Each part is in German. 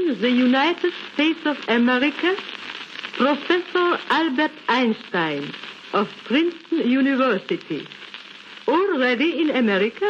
in the United States of America, Professor Albert Einstein of Princeton University. Already in America?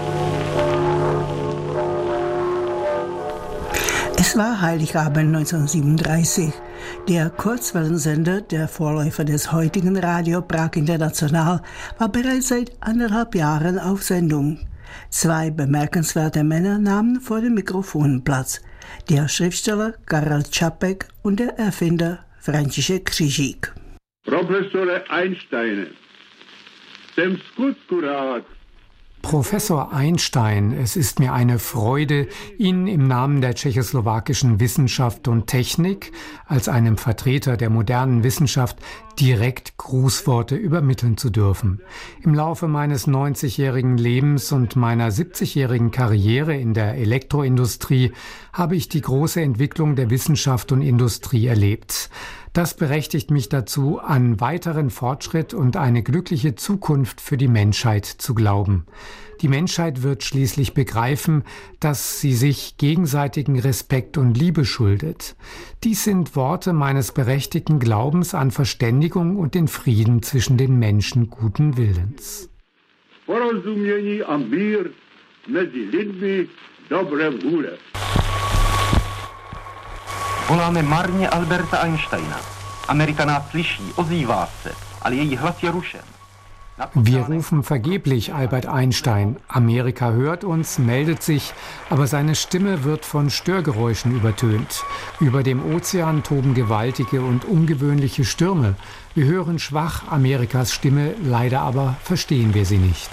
Es war Heiligabend 1937. Der Kurzwellensender, der Vorläufer des heutigen Radio Prag International, war bereits seit 1,5 Jahren auf Sendung. 2 bemerkenswerte Männer nahmen vor dem Mikrofon Platz. Der Schriftsteller Karel Čapek und der Erfinder František Křižík. Professor Einstein, dem Skutkurat. Professor Einstein, es ist mir eine Freude, Ihnen im Namen der tschechoslowakischen Wissenschaft und Technik als einem Vertreter der modernen Wissenschaft direkt Grußworte übermitteln zu dürfen. Im Laufe meines 90-jährigen Lebens und meiner 70-jährigen Karriere in der Elektroindustrie habe ich die große Entwicklung der Wissenschaft und Industrie erlebt. Das berechtigt mich dazu, an weiteren Fortschritt und eine glückliche Zukunft für die Menschheit zu glauben. Die Menschheit wird schließlich begreifen, dass sie sich gegenseitigen Respekt und Liebe schuldet. Dies sind Worte meines berechtigten Glaubens an Verständigung und den Frieden zwischen den Menschen guten Willens. Porozumění a mír mezi lidmi dobré vůle. Voláme marně Alberta Einsteina. Amerika nás slyší, ozývá se, ale její hlas je rušen. Wir rufen vergeblich Albert Einstein. Amerika hört uns, meldet sich, aber seine Stimme wird von Störgeräuschen übertönt. Über dem Ozean toben gewaltige und ungewöhnliche Stürme. Wir hören schwach Amerikas Stimme, leider aber verstehen wir sie nicht.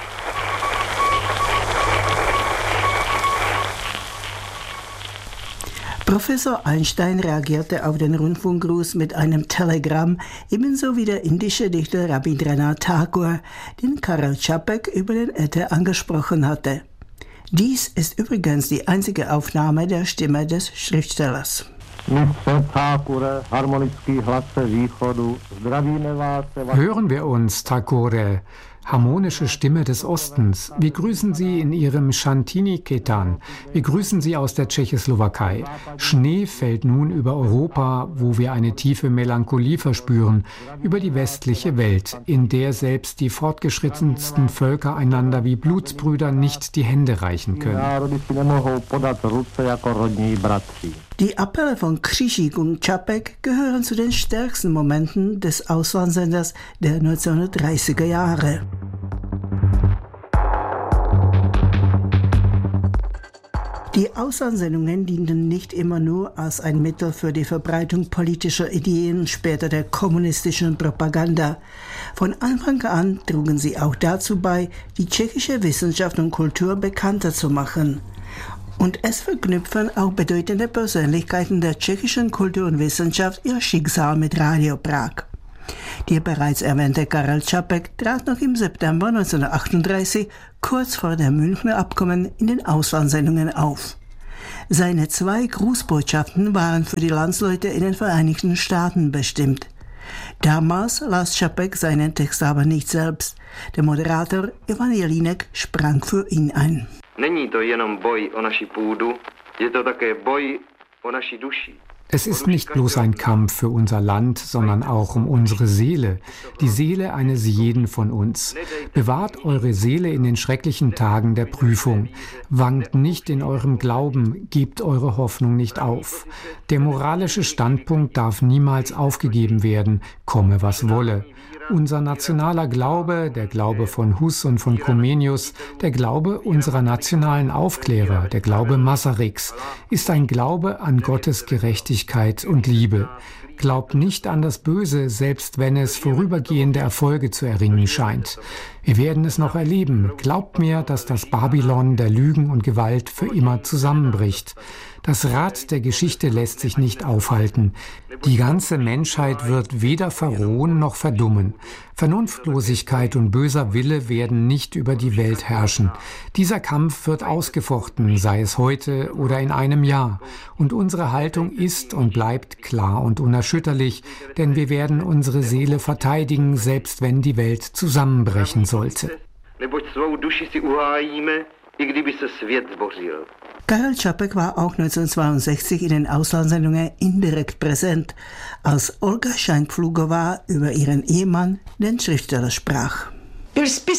Professor Einstein reagierte auf den Rundfunkgruß mit einem Telegramm, ebenso wie der indische Dichter Rabindranath Tagore, den Karel Čapek über den Äther angesprochen hatte. Dies ist übrigens die einzige Aufnahme der Stimme des Schriftstellers. Hören wir uns, Tagore, harmonische Stimme des Ostens. Wir grüßen Sie in Ihrem Shantiniketan. Wir grüßen Sie aus der Tschechoslowakei. Schnee fällt nun über Europa, wo wir eine tiefe Melancholie verspüren, über die westliche Welt, in der selbst die fortgeschrittensten Völker einander wie Blutsbrüder nicht die Hände reichen können. Die Appelle von Křižík und Čapek gehören zu den stärksten Momenten des Auslandssenders der 1930er Jahre. Die Auslandssendungen dienten nicht immer nur als ein Mittel für die Verbreitung politischer Ideen, später der kommunistischen Propaganda. Von Anfang an trugen sie auch dazu bei, die tschechische Wissenschaft und Kultur bekannter zu machen. Und es verknüpfen auch bedeutende Persönlichkeiten der tschechischen Kultur und Wissenschaft ihr Schicksal mit Radio Prag. Der bereits erwähnte Karel Čapek trat noch im September 1938, kurz vor dem Münchner Abkommen, in den Auslandssendungen auf. Seine 2 Grußbotschaften waren für die Landsleute in den Vereinigten Staaten bestimmt. Damals las Čapek seinen Text aber nicht selbst. Der Moderator Ivan Jelínek sprang für ihn ein. Není to jenom boj o naši půdu, je to také boj o naši duši. Es ist nicht bloß ein Kampf für unser Land, sondern auch um unsere Seele, die Seele eines jeden von uns. Bewahrt eure Seele in den schrecklichen Tagen der Prüfung. Wankt nicht in eurem Glauben, gebt eure Hoffnung nicht auf. Der moralische Standpunkt darf niemals aufgegeben werden, komme was wolle. Unser nationaler Glaube, der Glaube von Hus und von Comenius, der Glaube unserer nationalen Aufklärer, der Glaube Masareks, ist ein Glaube an Gottes Gerechtigkeit und Liebe. Glaubt nicht an das Böse, selbst wenn es vorübergehende Erfolge zu erringen scheint. Wir werden es noch erleben. Glaubt mir, dass das Babylon der Lügen und Gewalt für immer zusammenbricht. Das Rad der Geschichte lässt sich nicht aufhalten. Die ganze Menschheit wird weder verrohen noch verdummen. Vernunftlosigkeit und böser Wille werden nicht über die Welt herrschen. Dieser Kampf wird ausgefochten, sei es heute oder in einem Jahr. Und unsere Haltung ist und bleibt klar und unerschütterlich, denn wir werden unsere Seele verteidigen, selbst wenn die Welt zusammenbrechen sollte. Karel Čapek war auch 1962 in den Auslandssendungen indirekt präsent, als Olga Scheintflugová über ihren Ehemann, den Schriftsteller, sprach. Er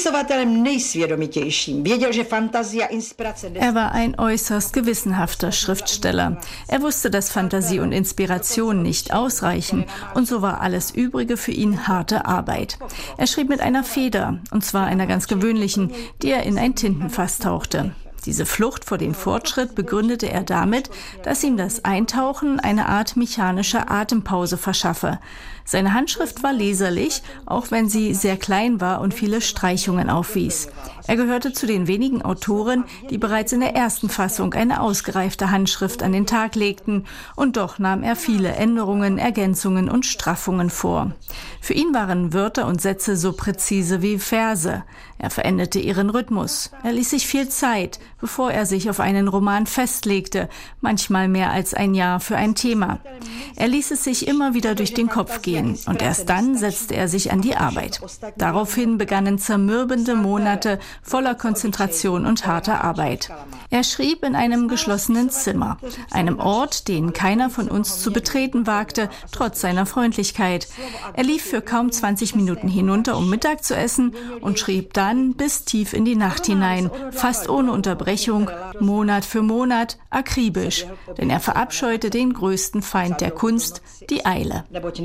war ein äußerst gewissenhafter Schriftsteller. Er wusste, dass Fantasie und Inspiration nicht ausreichen, und so war alles Übrige für ihn harte Arbeit. Er schrieb mit einer Feder, und zwar einer ganz gewöhnlichen, die er in ein Tintenfass tauchte. Diese Flucht vor dem Fortschritt begründete er damit, dass ihm das Eintauchen eine Art mechanische Atempause verschaffe. Seine Handschrift war leserlich, auch wenn sie sehr klein war und viele Streichungen aufwies. Er gehörte zu den wenigen Autoren, die bereits in der ersten Fassung eine ausgereifte Handschrift an den Tag legten, und doch nahm er viele Änderungen, Ergänzungen und Straffungen vor. Für ihn waren Wörter und Sätze so präzise wie Verse. Er veränderte ihren Rhythmus. Er ließ sich viel Zeit, bevor er sich auf einen Roman festlegte, manchmal mehr als ein Jahr für ein Thema. Er ließ es sich immer wieder durch den Kopf gehen, und erst dann setzte er sich an die Arbeit. Daraufhin begannen zermürbende Monate voller Konzentration und harter Arbeit. Er schrieb in einem geschlossenen Zimmer, einem Ort, den keiner von uns zu betreten wagte, trotz seiner Freundlichkeit. Er lief für kaum 20 Minuten hinunter, um Mittag zu essen, und schrieb dann bis tief in die Nacht hinein, fast ohne Unterbrechung, Monat für Monat, akribisch, denn er verabscheute den größten Feind der Kunst, die Eile.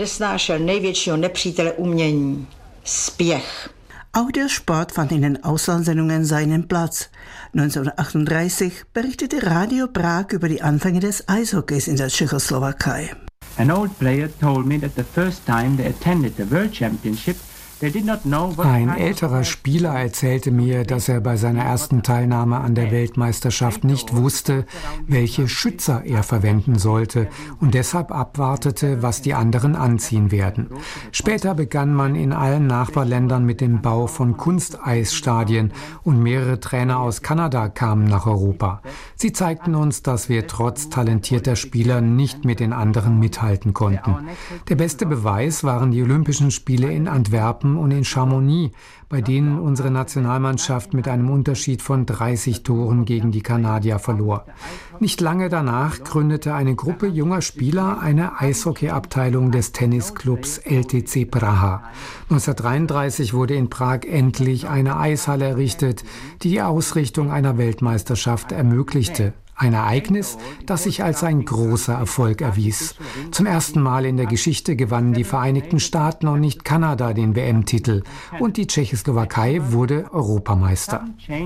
Auch der Sport fand in den Auslandssendungen seinen Platz. 1938 berichtete Radio Prag über die Anfänge des Eishockeys in der Tschechoslowakei. An old player told me that the first time they attended the World Championship, ein älterer Spieler erzählte mir, dass er bei seiner ersten Teilnahme an der Weltmeisterschaft nicht wusste, welche Schützer er verwenden sollte und deshalb abwartete, was die anderen anziehen werden. Später begann man in allen Nachbarländern mit dem Bau von Kunsteisstadien und mehrere Trainer aus Kanada kamen nach Europa. Sie zeigten uns, dass wir trotz talentierter Spieler nicht mit den anderen mithalten konnten. Der beste Beweis waren die Olympischen Spiele in Antwerpen und in Chamonix, bei denen unsere Nationalmannschaft mit einem Unterschied von 30 Toren gegen die Kanadier verlor. Nicht lange danach gründete eine Gruppe junger Spieler eine Eishockeyabteilung des Tennisclubs LTC Praha. 1933 wurde in Prag endlich eine Eishalle errichtet, die die Ausrichtung einer Weltmeisterschaft ermöglichte. Ein Ereignis, das sich als ein großer Erfolg erwies. Zum ersten Mal in der Geschichte gewannen die Vereinigten Staaten und nicht Kanada den WM-Titel und die Tschechoslowakei wurde Europameister.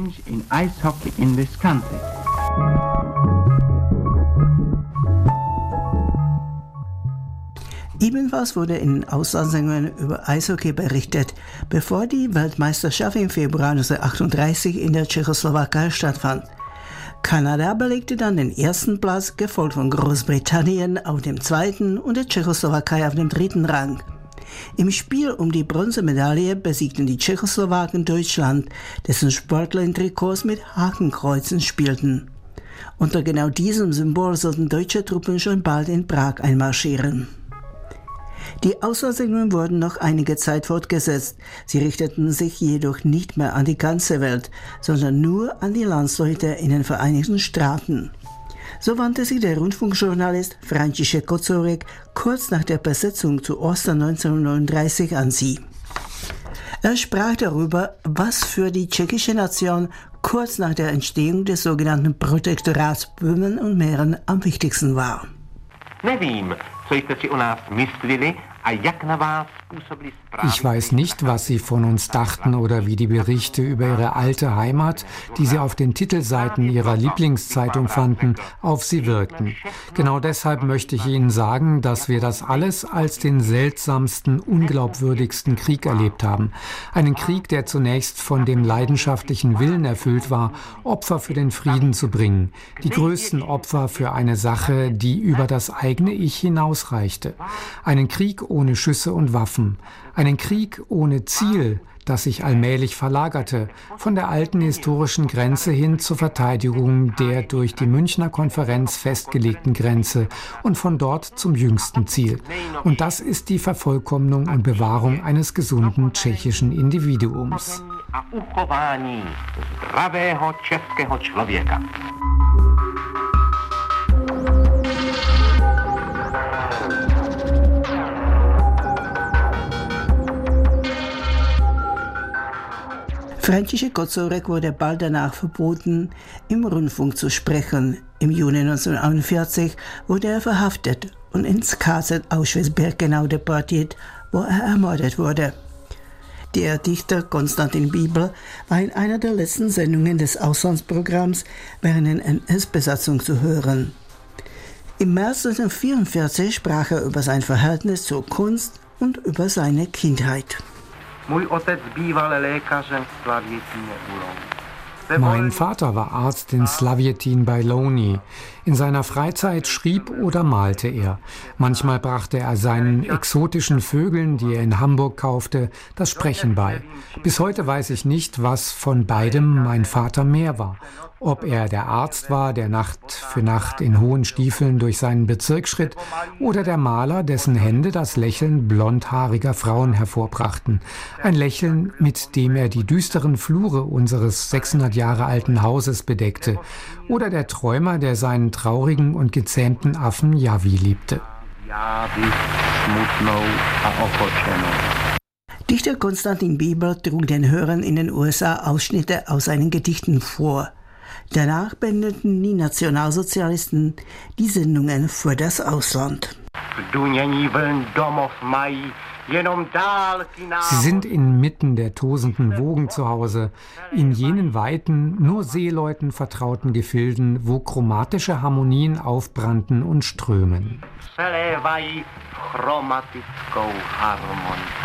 Ebenfalls wurde in den Auslandssendungen über Eishockey berichtet, bevor die Weltmeisterschaft im Februar 1938 in der Tschechoslowakei stattfand. Kanada belegte dann den ersten Platz, gefolgt von Großbritannien auf dem zweiten und der Tschechoslowakei auf dem dritten Rang. Im Spiel um die Bronzemedaille besiegten die Tschechoslowaken Deutschland, dessen Sportler in Trikots mit Hakenkreuzen spielten. Unter genau diesem Symbol sollten deutsche Truppen schon bald in Prag einmarschieren. Die Auslandssendungen wurden noch einige Zeit fortgesetzt. Sie richteten sich jedoch nicht mehr an die ganze Welt, sondern nur an die Landsleute in den Vereinigten Staaten. So wandte sich der Rundfunkjournalist František Kocourek kurz nach der Besetzung zu Ostern 1939 an sie. Er sprach darüber, was für die tschechische Nation kurz nach der Entstehung des sogenannten Protektorats Böhmen und Mähren am wichtigsten war. Ich weiß nicht, was Sie von uns dachten oder wie die Berichte über Ihre alte Heimat, die Sie auf den Titelseiten Ihrer Lieblingszeitung fanden, auf Sie wirkten. Genau deshalb möchte ich Ihnen sagen, dass wir das alles als den seltsamsten, unglaubwürdigsten Krieg erlebt haben. Einen Krieg, der zunächst von dem leidenschaftlichen Willen erfüllt war, Opfer für den Frieden zu bringen. Die größten Opfer für eine Sache, die über das eigene Ich hinausreichte. Einen Krieg ohne Schüsse und Waffen. Einen Krieg ohne Ziel, das sich allmählich verlagerte, von der alten historischen Grenze hin zur Verteidigung der durch die Münchner Konferenz festgelegten Grenze und von dort zum jüngsten Ziel. Und das ist die Vervollkommnung und Bewahrung eines gesunden tschechischen Individuums. A uchování zdravého českého člověka. František Kocurek wurde bald danach verboten, im Rundfunk zu sprechen. Im Juni 1941 wurde er verhaftet und ins KZ Auschwitz-Birkenau deportiert, wo er ermordet wurde. Der Dichter Konstantin Bibel war in einer der letzten Sendungen des Auslandsprogramms während der NS-Besatzung zu hören. Im März 1944 sprach er über sein Verhältnis zur Kunst und über seine Kindheit. Mein Vater war Arzt in Slavjetin bei Loni. In seiner Freizeit schrieb oder malte er. Manchmal brachte er seinen exotischen Vögeln, die er in Hamburg kaufte, das Sprechen bei. Bis heute weiß ich nicht, was von beidem mein Vater mehr war. Ob er der Arzt war, der Nacht für Nacht in hohen Stiefeln durch seinen Bezirk schritt, oder der Maler, dessen Hände das Lächeln blondhaariger Frauen hervorbrachten. Ein Lächeln, mit dem er die düsteren Flure unseres 600 Jahre alten Hauses bedeckte. Oder der Träumer, der seinen traurigen und gezähmten Affen Javi liebte. Dichter Konstantin Bibel trug den Hörern in den USA Ausschnitte aus seinen Gedichten vor. Danach beendeten die Nationalsozialisten die Sendungen für das Ausland. Sie sind inmitten der tosenden Wogen zu Hause, in jenen weiten, nur Seeleuten vertrauten Gefilden, wo chromatische Harmonien aufbrannten und strömen.